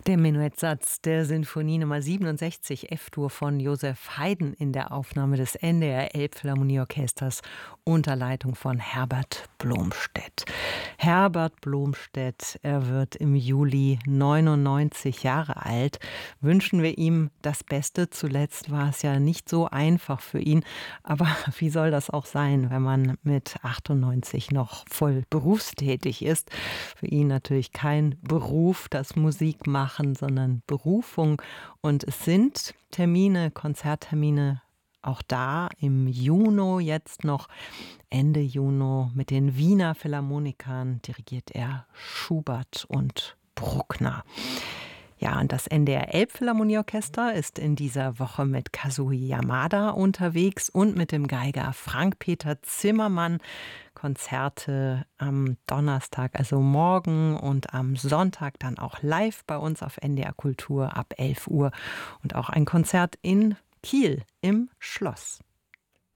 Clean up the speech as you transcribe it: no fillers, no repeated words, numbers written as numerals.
Der Menuettsatz der Sinfonie Nummer 67 F-Dur von Joseph Haydn in der Aufnahme des NDR Elbphilharmonieorchesters unter Leitung von Herbert Blomstedt. Herbert Blomstedt, er wird im Juli 99 Jahre alt. Wünschen wir ihm das Beste. Zuletzt war es ja nicht so einfach für ihn. Aber wie soll das auch sein, wenn man mit 98 noch voll berufstätig ist? Für ihn natürlich kein Beruf, das Musik machen, sondern Berufung. Und es sind Termine, Konzerttermine auch da im Juni jetzt noch, Ende Juni mit den Wiener Philharmonikern dirigiert er Schubert und Bruckner. Ja, und das NDR Elbphilharmonieorchester ist in dieser Woche mit Kazuhi Yamada unterwegs und mit dem Geiger Frank-Peter Zimmermann. Konzerte am Donnerstag, also morgen, und am Sonntag dann auch live bei uns auf NDR Kultur ab 11 Uhr. Und auch ein Konzert in Kiel im Schloss.